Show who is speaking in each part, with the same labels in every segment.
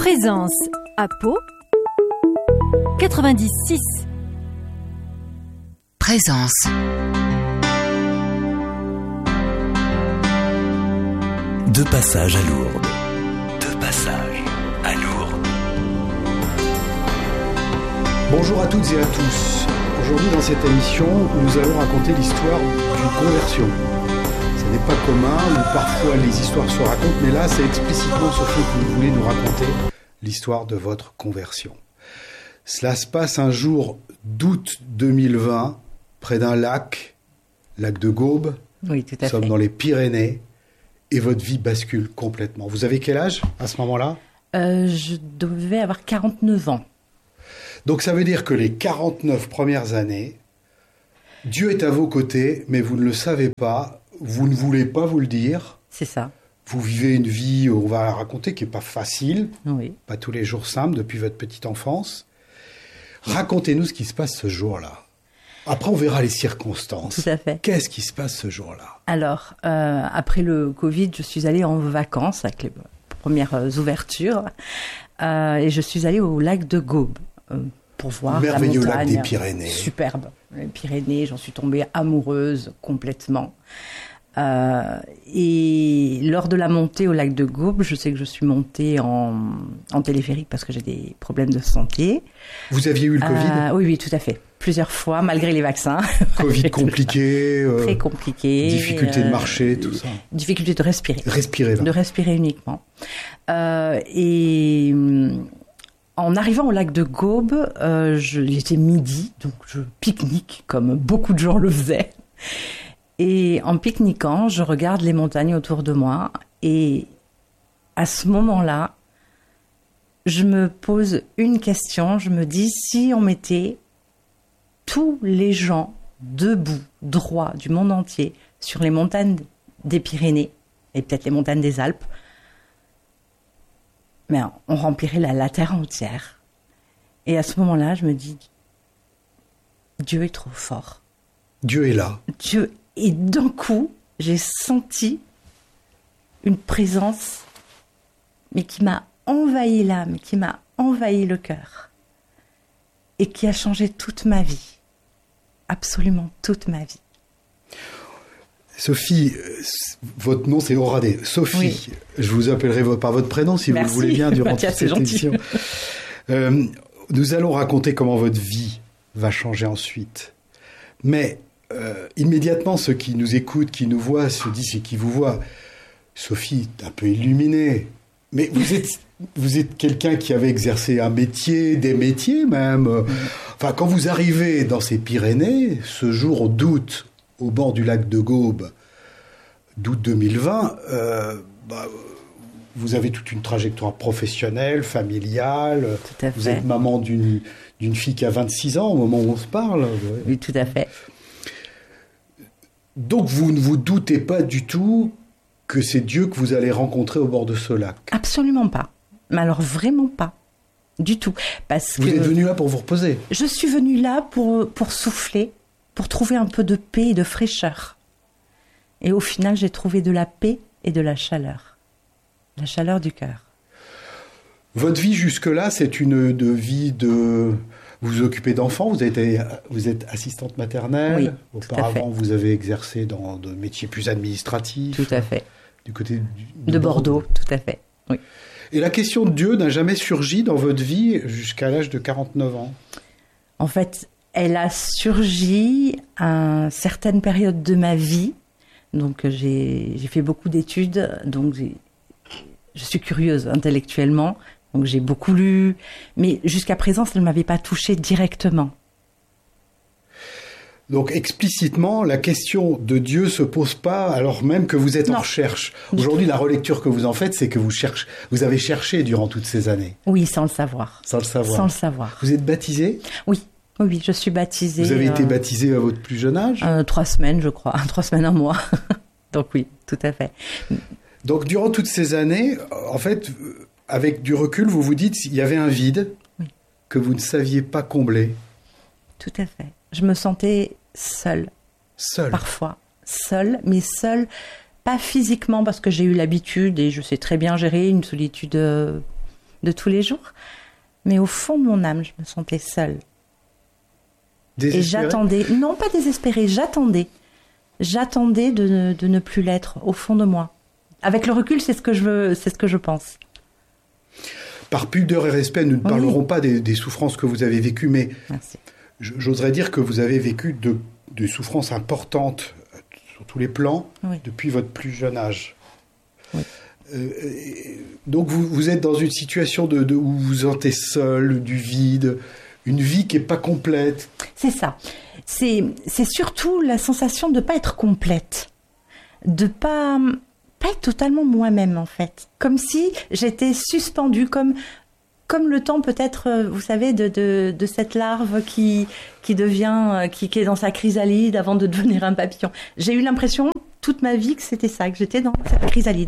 Speaker 1: Présence à Pau 96.
Speaker 2: Présence.
Speaker 3: Deux passages à Lourdes.
Speaker 4: Bonjour à toutes et à tous. Aujourd'hui dans cette émission, nous allons raconter l'histoire d'une conversion. Ce n'est pas commun où parfois les histoires se racontent, mais là c'est explicitement Sophie que vous voulez nous raconter l'histoire de votre conversion. Cela se passe un jour d'août 2020, près d'un lac de Gaube.
Speaker 5: Oui, tout à fait.
Speaker 4: Nous sommes dans les Pyrénées et votre vie bascule complètement. Vous avez quel âge à ce moment-là ?
Speaker 5: Je devais avoir 49 ans.
Speaker 4: Donc ça veut dire que les 49 premières années, Dieu est à vos côtés, mais vous ne le savez pas, vous ne voulez pas vous le dire.
Speaker 5: C'est ça.
Speaker 4: Vous vivez une vie, on va la raconter, qui n'est pas facile,
Speaker 5: Oui.
Speaker 4: pas tous les jours simples depuis votre petite enfance. Racontez-nous ce qui se passe ce jour-là. Après, on verra les circonstances.
Speaker 5: Tout à fait.
Speaker 4: Qu'est-ce qui se passe ce jour-là ?
Speaker 5: Alors, après le Covid, je suis allée en vacances avec les premières ouvertures et je suis allée au lac de Gaube pour voir la montagne.
Speaker 4: Merveilleux lac des Pyrénées.
Speaker 5: Superbe. Les Pyrénées, j'en suis tombée amoureuse complètement. Et lors de la montée au lac de Gaube, je sais que je suis montée en téléphérique parce que j'ai des problèmes de santé.
Speaker 4: Vous aviez eu le Covid ?
Speaker 5: Oui, tout à fait. Plusieurs fois, malgré les vaccins.
Speaker 4: Covid compliqué.
Speaker 5: Très compliqué.
Speaker 4: Difficulté de marcher, tout ça.
Speaker 5: Difficulté de respirer.
Speaker 4: Respirer, là.
Speaker 5: De respirer uniquement. Et en arrivant au lac de Gaube, il était midi, donc je pique-nique, comme beaucoup de gens le faisaient. Et en pique-niquant, je regarde les montagnes autour de moi. Et à ce moment-là, je me pose une question. Je me dis, si on mettait tous les gens debout, droits du monde entier, sur les montagnes des Pyrénées, et peut-être les montagnes des Alpes, mais on remplirait la terre entière. Et à ce moment-là, je me dis, Dieu est trop fort.
Speaker 4: Dieu est là.
Speaker 5: Et d'un coup, j'ai senti une présence, mais qui m'a envahi l'âme, qui m'a envahi le cœur, et qui a changé toute ma vie. Absolument toute ma vie.
Speaker 4: Sophie, votre nom c'est Oradé. Sophie, oui. Je vous appellerai par votre prénom si
Speaker 5: Merci.
Speaker 4: Vous le voulez bien durant
Speaker 5: Mathias,
Speaker 4: toute cette émission. Nous allons raconter comment votre vie va changer ensuite. Mais immédiatement, ceux qui nous écoutent, qui nous voient, se disent et qui vous voient, Sophie est un peu illuminée. Mais vous êtes quelqu'un qui avait exercé un métier, des métiers même. Enfin, quand vous arrivez dans ces Pyrénées, ce jour d'août, au bord du lac de Gaube, d'août 2020, vous avez toute une trajectoire professionnelle, familiale.
Speaker 5: Tout à fait.
Speaker 4: Vous êtes maman d'une fille qui a 26 ans au moment où on se parle.
Speaker 5: Oui, tout à fait.
Speaker 4: Donc vous ne vous doutez pas du tout que c'est Dieu que vous allez rencontrer au bord de ce lac?
Speaker 5: Absolument pas. Mais alors vraiment pas. Du tout. Parce
Speaker 4: vous êtes venu là pour vous reposer?
Speaker 5: Je suis venue là pour souffler, pour trouver un peu de paix et de fraîcheur. Et au final, j'ai trouvé de la paix et de la chaleur. La chaleur du cœur.
Speaker 4: Votre vie jusque-là, c'est une vie de... Vous vous occupez d'enfants, vous êtes assistante maternelle.
Speaker 5: Oui,
Speaker 4: auparavant, vous avez exercé dans de métiers plus administratifs.
Speaker 5: Tout à fait.
Speaker 4: Du côté
Speaker 5: de Bordeaux, tout à fait. Oui.
Speaker 4: Et la question de Dieu n'a jamais surgi dans votre vie jusqu'à l'âge de 49 ans?
Speaker 5: En fait, elle a surgi à certaines périodes de ma vie. Donc, j'ai fait beaucoup d'études. Donc, je suis curieuse intellectuellement. Donc, j'ai beaucoup lu. Mais jusqu'à présent, ça ne m'avait pas touchée directement.
Speaker 4: Donc, explicitement, la question de Dieu se pose pas alors même que vous êtes en recherche. Aujourd'hui, la relecture que vous en faites, c'est que vous avez cherché durant toutes ces années.
Speaker 5: Oui, sans le savoir.
Speaker 4: Sans le savoir.
Speaker 5: Sans le savoir.
Speaker 4: Vous êtes baptisée?
Speaker 5: Oui, je suis baptisée.
Speaker 4: Vous avez été baptisée à votre plus jeune âge?
Speaker 5: 3 semaines, je crois. 3 semaines, 1 mois. Donc oui, tout à fait.
Speaker 4: Donc, durant toutes ces années, en fait, avec du recul, vous vous dites qu'il y avait un vide que vous ne saviez pas combler.
Speaker 5: Tout à fait. Je me sentais seule.
Speaker 4: Seule?
Speaker 5: Parfois. Seule, mais seule, pas physiquement, parce que j'ai eu l'habitude et je sais très bien gérer une solitude de tous les jours. Mais au fond de mon âme, je me sentais seule.
Speaker 4: Désespérée?
Speaker 5: Et j'attendais, non pas désespérée, j'attendais de ne plus l'être au fond de moi. Avec le recul, c'est ce que je pense.
Speaker 4: Par pudeur et respect, nous ne parlerons pas des souffrances que vous avez vécues, mais
Speaker 5: merci.
Speaker 4: J'oserais dire que vous avez vécu de souffrances importantes sur tous les plans depuis votre plus jeune âge.
Speaker 5: Oui.
Speaker 4: Donc vous êtes dans une situation où vous vous sentez seul, du vide, une vie qui n'est pas complète.
Speaker 5: C'est ça. C'est surtout la sensation de ne pas être complète, de pas être totalement moi-même en fait. Comme si j'étais suspendue, comme le temps peut-être, vous savez, de cette larve qui devient, qui est dans sa chrysalide avant de devenir un papillon. J'ai eu l'impression toute ma vie que c'était ça, que j'étais dans cette chrysalide.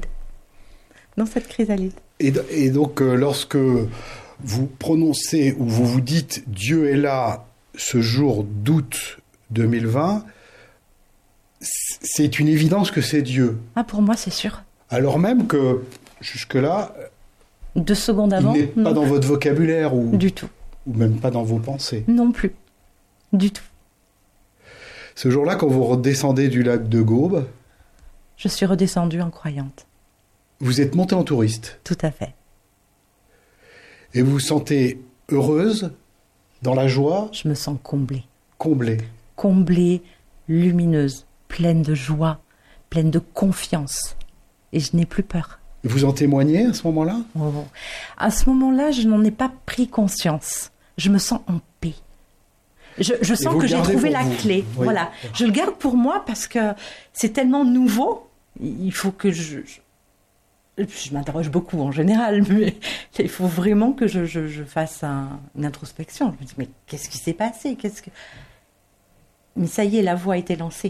Speaker 5: Et
Speaker 4: donc, lorsque vous prononcez ou vous vous dites « Dieu est là » ce jour d'août 2020, c'est une évidence que c'est Dieu.
Speaker 5: Ah, pour moi, c'est sûr.
Speaker 4: Alors même que, jusque-là,
Speaker 5: 2 secondes avant,
Speaker 4: il n'est pas dans votre vocabulaire
Speaker 5: du tout.
Speaker 4: Ou même pas dans vos pensées.
Speaker 5: Non plus. Du tout.
Speaker 4: Ce jour-là, quand vous redescendez du lac de Gaume,
Speaker 5: je suis redescendue en croyante.
Speaker 4: Vous êtes montée en touriste.
Speaker 5: Tout à fait.
Speaker 4: Et vous vous sentez heureuse, dans la joie?
Speaker 5: Je me sens comblée.
Speaker 4: Comblée.
Speaker 5: Comblée, lumineuse, pleine de joie, pleine de confiance. Et je n'ai plus peur.
Speaker 4: Vous en témoignez à ce moment-là?
Speaker 5: À ce moment-là, je n'en ai pas pris conscience. Je me sens en paix. Je sens que j'ai trouvé la clé. Oui. Voilà. Je le garde pour moi parce que c'est tellement nouveau. Il faut que je m'interroge beaucoup en général, mais il faut vraiment que je fasse une introspection. Je me dis, mais qu'est-ce qui s'est passé? Mais ça y est, la voie a été lancée.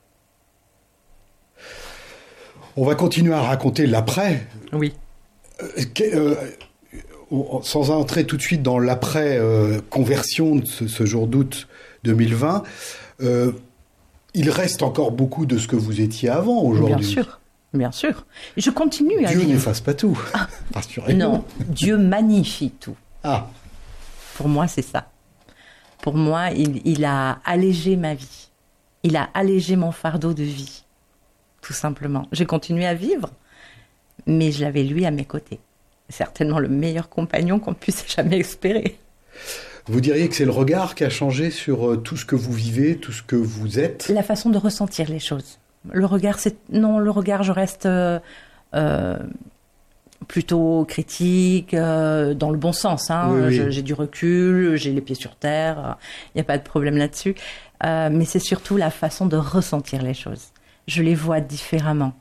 Speaker 4: On va continuer à raconter l'après.
Speaker 5: Oui.
Speaker 4: Sans entrer tout de suite dans l'après-conversion de ce jour d'août 2020, il reste encore beaucoup de ce que vous étiez avant aujourd'hui.
Speaker 5: Bien sûr. Bien sûr. Je continue à vivre.
Speaker 4: Dieu n'efface pas tout. Rassurez-vous.
Speaker 5: Non, Dieu magnifie tout.
Speaker 4: Ah.
Speaker 5: Pour moi, c'est ça. Pour moi, il a allégé ma vie. Il a allégé mon fardeau de vie. Tout simplement. J'ai continué à vivre, mais je l'avais lui à mes côtés. Certainement le meilleur compagnon qu'on puisse jamais espérer.
Speaker 4: Vous diriez que c'est le regard qui a changé sur tout ce que vous vivez, tout ce que vous êtes?
Speaker 5: La façon de ressentir les choses. Le regard, je reste plutôt critique, dans le bon sens. Hein. Oui. J'ai du recul, j'ai les pieds sur terre, il n'y a pas de problème là-dessus. Mais c'est surtout la façon de ressentir les choses. Je les vois différemment.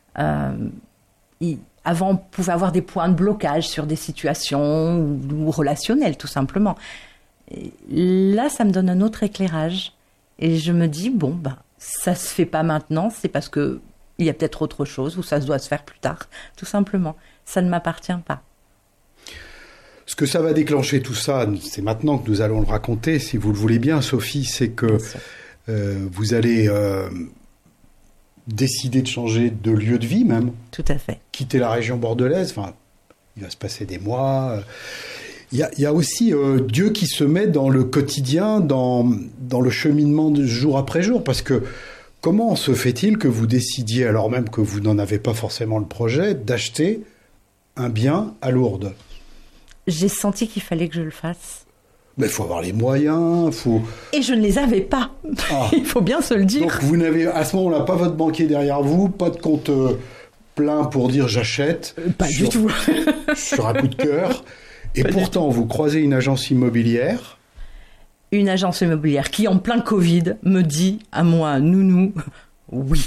Speaker 5: Avant, on pouvait avoir des points de blocage sur des situations ou relationnelles, tout simplement. Et là, ça me donne un autre éclairage. Et je me dis, ça se fait pas maintenant, c'est parce que il y a peut-être autre chose, ou ça doit se faire plus tard, tout simplement. Ça ne m'appartient pas.
Speaker 4: Ce que ça va déclencher tout ça, c'est maintenant que nous allons le raconter, si vous le voulez bien, Sophie, c'est que vous allez décider de changer de lieu de vie même.
Speaker 5: Tout à fait. Quitter
Speaker 4: la région bordelaise, il va se passer des mois. Il y a aussi Dieu qui se met dans le quotidien, dans le cheminement de jour après jour, parce que comment se fait-il que vous décidiez, alors même que vous n'en avez pas forcément le projet, d'acheter un bien à Lourdes?
Speaker 5: J'ai senti qu'il fallait que je le fasse.
Speaker 4: Mais il faut avoir les moyens,
Speaker 5: Et je ne les avais pas. Ah. Il faut bien se le dire.
Speaker 4: Donc vous n'avez à ce moment-là pas votre banquier derrière vous, pas de compte plein pour dire j'achète.
Speaker 5: Pas du tout.
Speaker 4: Sur un coup de cœur. Et pourtant, vous croisez une agence immobilière.
Speaker 5: Une agence immobilière qui, en plein Covid, me dit à moi, nounou, oui.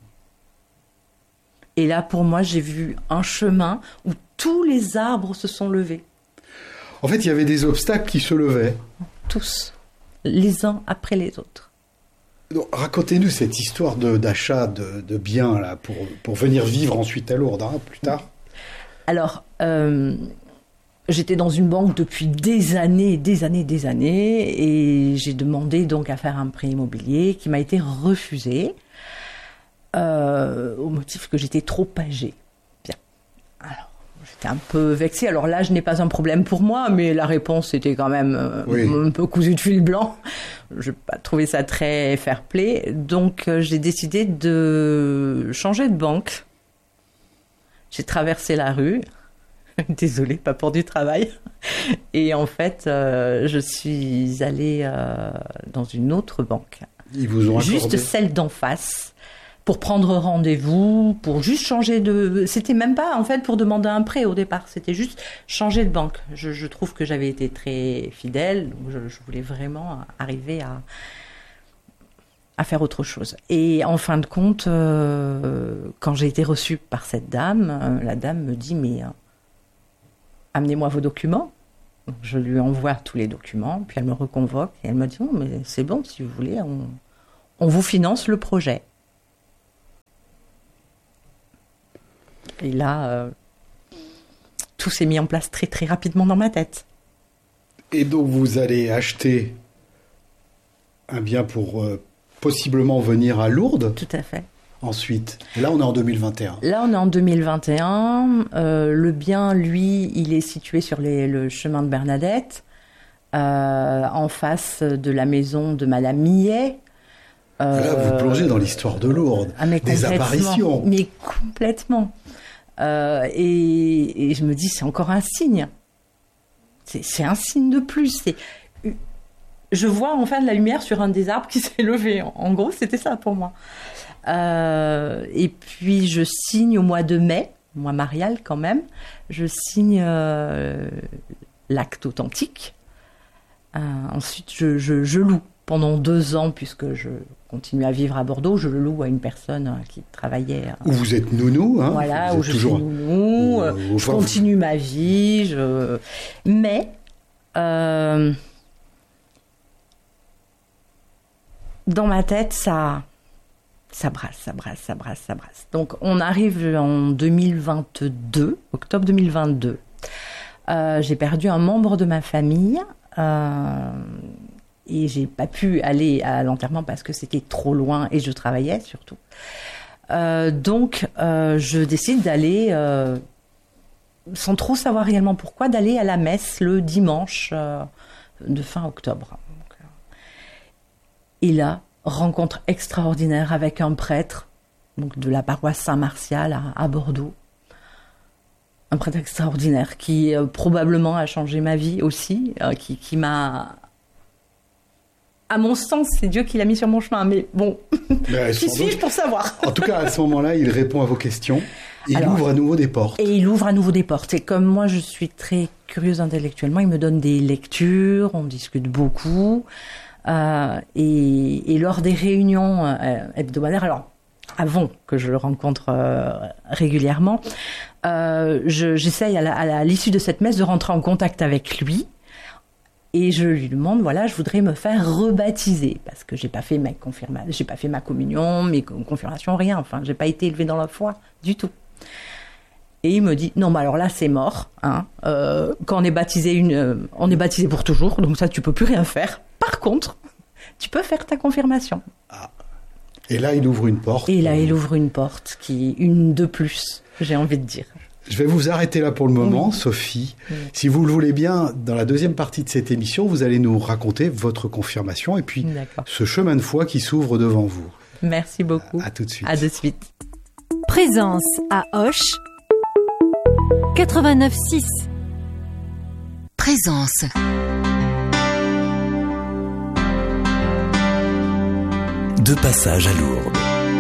Speaker 5: Et là, pour moi, j'ai vu un chemin où tous les arbres se sont levés.
Speaker 4: En fait, il y avait des obstacles qui se levaient.
Speaker 5: Tous, les uns après les autres.
Speaker 4: Donc, racontez-nous cette histoire d'achat de biens là, pour venir vivre ensuite à Lourdes, plus tard.
Speaker 5: Alors, j'étais dans une banque depuis des années, et j'ai demandé donc à faire un prêt immobilier qui m'a été refusé au motif que j'étais trop âgée. Bien. Alors, j'étais un peu vexée. Alors là, je n'ai pas un problème pour moi, mais la réponse était quand même un peu cousue de fil blanc. Je n'ai pas trouvé ça très fair-play. Donc, j'ai décidé de changer de banque. J'ai traversé la rue. Désolée, pas pour du travail. Et en fait, je suis allée dans une autre banque.
Speaker 4: Ils vous ont accordé.
Speaker 5: Juste celle d'en face, pour prendre rendez-vous, pour juste changer de... C'était même pas, en fait, pour demander un prêt au départ. C'était juste changer de banque. Je trouve que j'avais été très fidèle. Je voulais vraiment arriver à faire autre chose. Et en fin de compte, quand j'ai été reçue par cette dame, la dame me dit, mais amenez-moi vos documents. Donc, je lui envoie tous les documents, puis elle me reconvoque et elle me dit, oh, mais c'est bon, si vous voulez, on vous finance le projet. Et là, tout s'est mis en place très très rapidement dans ma tête.
Speaker 4: Et donc vous allez acheter un bien pour possiblement venir à Lourdes.
Speaker 5: Tout à fait.
Speaker 4: Ensuite, là on est en 2021.
Speaker 5: Là on est en 2021. Le bien, lui, il est situé sur le chemin de Bernadette, en face de la maison de Madame Millet.
Speaker 4: Là vous plongez dans l'histoire de Lourdes, des apparitions.
Speaker 5: Mais complètement. Et je me dis, c'est encore un signe. C'est un signe de plus. Je vois enfin de la lumière sur un des arbres qui s'est levé. En gros, c'était ça pour moi. Et puis, je signe au mois de mai, mois marial quand même, je signe l'acte authentique. Ensuite, je loue pendant 2 ans, puisque je continue à vivre à Bordeaux. Je le loue à une personne qui travaillait...
Speaker 4: Où vous êtes nounou. Hein,
Speaker 5: voilà, où je suis nounou. Je continue ma vie. Mais... dans ma tête, ça brasse. Donc, on arrive en 2022, octobre 2022. J'ai perdu un membre de ma famille et j'ai pas pu aller à l'enterrement parce que c'était trop loin et je travaillais surtout. Donc, je décide d'aller, sans trop savoir réellement pourquoi, d'aller à la messe le dimanche de fin octobre. Et là, rencontre extraordinaire avec un prêtre donc de la paroisse Saint-Martial à Bordeaux. Un prêtre extraordinaire qui probablement a changé ma vie aussi, qui m'a... À mon sens, c'est Dieu qui l'a mis sur mon chemin, mais bon, qui suis-je pour savoir?
Speaker 4: En tout cas, à ce moment-là, il répond à vos questions. Il ouvre à nouveau des portes.
Speaker 5: Et il ouvre à nouveau des portes. Et comme moi, je suis très curieuse intellectuellement, il me donne des lectures, on discute beaucoup. Et lors des réunions hebdomadaires, alors avant que je le rencontre régulièrement, j'essaye à l'issue de cette messe de rentrer en contact avec lui. Et je lui demande, voilà, je voudrais me faire rebaptiser parce que j'ai pas fait ma communion, mes confirmations, rien. Enfin, j'ai pas été élevée dans la foi du tout. Et il me dit, non, mais alors là, c'est mort. Hein. Quand on est baptisé, on est baptisé pour toujours, donc ça, tu peux plus rien faire. Par contre, tu peux faire ta confirmation.
Speaker 4: Ah. Et là, il ouvre une porte.
Speaker 5: Et là, il ouvre une porte qui est une de plus, j'ai envie de dire.
Speaker 4: Je vais vous arrêter là pour le moment, Sophie. Si vous le voulez bien, dans la deuxième partie de cette émission, vous allez nous raconter votre confirmation et puis ce chemin de foi qui s'ouvre devant vous.
Speaker 5: Merci beaucoup.
Speaker 4: À tout de suite.
Speaker 5: À de suite.
Speaker 1: Présence à Auch 89.6.
Speaker 3: Présence. De passage à Lourdes.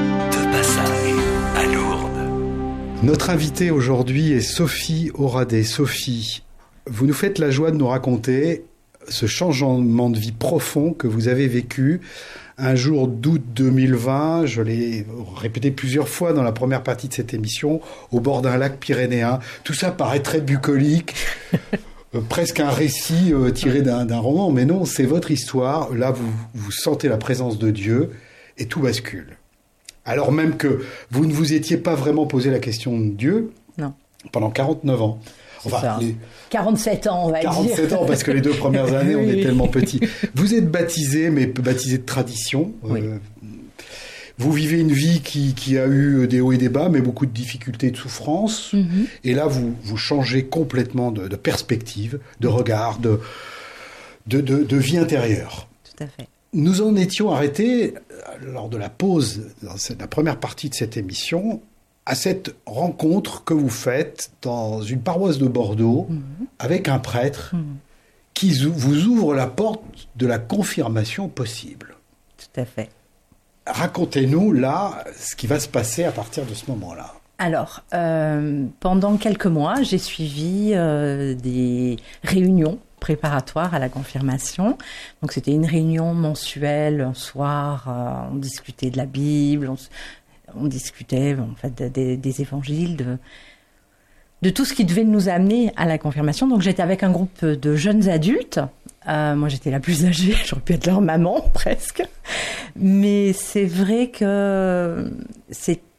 Speaker 4: Notre invitée aujourd'hui est Sophie Horadé. Sophie, vous nous faites la joie de nous raconter ce changement de vie profond que vous avez vécu un jour d'août 2020, je l'ai répété plusieurs fois dans la première partie de cette émission, au bord d'un lac pyrénéen. Tout ça paraît très bucolique, presque un récit tiré d'un roman, mais non, c'est votre histoire. Là, vous sentez la présence de Dieu et tout bascule. Alors même que vous ne vous étiez pas vraiment posé la question de Dieu pendant 49 ans.
Speaker 5: Enfin, 47 ans, on va
Speaker 4: 47 ans, parce que les 2 premières années, on est tellement petits. Vous êtes baptisé, mais baptisé de tradition.
Speaker 5: Oui.
Speaker 4: Vous vivez une vie qui a eu des hauts et des bas, mais beaucoup de difficultés et de souffrances. Et là, vous changez complètement de perspective, de regard, de vie intérieure.
Speaker 5: Tout à fait.
Speaker 4: Nous en étions arrêtés, lors de la pause, dans la première partie de cette émission, à cette rencontre que vous faites dans une paroisse de Bordeaux avec un prêtre qui vous ouvre la porte de la confirmation possible.
Speaker 5: Tout à fait.
Speaker 4: Racontez-nous là ce qui va se passer à partir de ce moment-là.
Speaker 5: Alors, pendant quelques mois, j'ai suivi des réunions préparatoires à la confirmation. Donc c'était une réunion mensuelle, un soir, on discutait de la Bible, on discutait en fait des évangiles, de tout ce qui devait nous amener à la confirmation. Donc j'étais avec un groupe de jeunes adultes. Moi j'étais la plus âgée, j'aurais pu être leur maman presque. Mais c'est vrai que c'est